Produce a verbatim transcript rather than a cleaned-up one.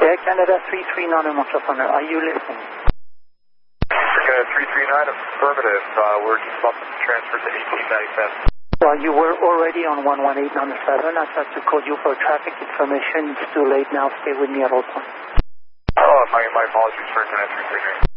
Air Canada three three nine, Montrefonder, are you listening? Air Canada three three nine, affirmative. Uh, we're just about to transfer to eighteen ninety-seven. Well, you were already on one one eight nine seven. I tried to call you for traffic information. It's too late now. Stay with me at all points. Oh, my, my apologies for Internet three three nine.